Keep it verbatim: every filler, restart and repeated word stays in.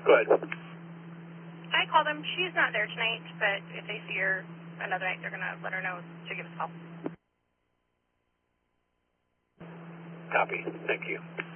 Go ahead. I called them. She's not there tonight, but if they see her another night, they're going to let her know to give us a call. Copy. Thank you.